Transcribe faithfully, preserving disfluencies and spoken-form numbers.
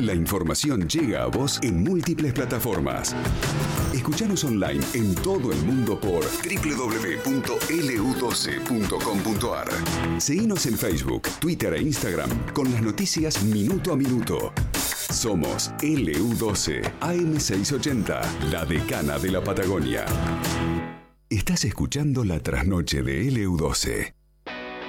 La información llega a vos en múltiples plataformas. Escuchanos online en todo el mundo por doble u doble u doble u punto ele u doce punto com punto ar. Seguinos en Facebook, Twitter e Instagram con las noticias minuto a minuto. Somos ele u doce, A M seiscientos ochenta, la decana de la Patagonia. Estás escuchando la trasnoche de ele u doce.